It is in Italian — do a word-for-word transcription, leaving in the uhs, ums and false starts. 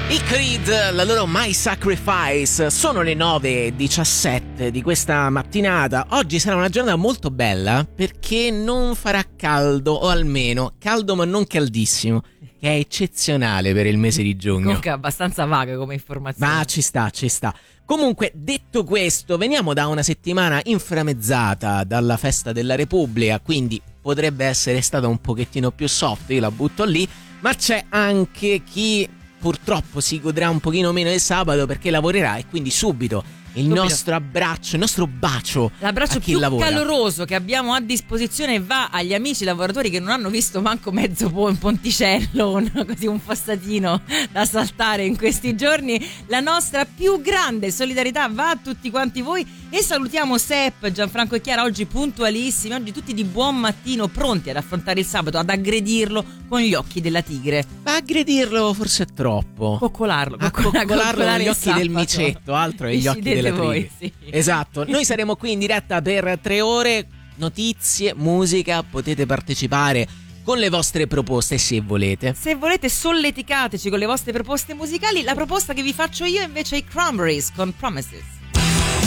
I Creed, la loro My Sacrifice. Sono le nove e diciassette di questa mattinata. Oggi sarà una giornata molto bella perché non farà caldo, o almeno caldo ma non caldissimo, che è eccezionale per il mese di giugno. Comunque è abbastanza vaga come informazione. Ma ci sta, ci sta. Comunque, detto questo, veniamo da una settimana inframmezzata dalla festa della Repubblica, quindi potrebbe essere stata un pochettino più soft, io la butto lì, ma c'è anche chi purtroppo si godrà un pochino meno del sabato perché lavorerà, e quindi subito il subito. nostro abbraccio, il nostro bacio, l'abbraccio a chi più lavora. caloroso che abbiamo a disposizione va agli amici lavoratori che non hanno visto manco mezzo po- un ponticello, un, così un fossatino da saltare in questi giorni. La nostra più grande solidarietà va a tutti quanti voi, e salutiamo Sepp, Gianfranco e Chiara, oggi puntualissimi, oggi tutti di buon mattino, pronti ad affrontare il sabato, ad aggredirlo con gli occhi della tigre. Ma aggredirlo forse è troppo. Coccolarlo, a coccolarlo con gli occhi del sabato. micetto, altro è gli occhi della tigre. Sì. Esatto, noi saremo qui in diretta per tre ore, notizie, musica, potete partecipare con le vostre proposte se volete. Se volete solleticateci con le vostre proposte musicali. La proposta che vi faccio io invece è i Cranberries con Promises.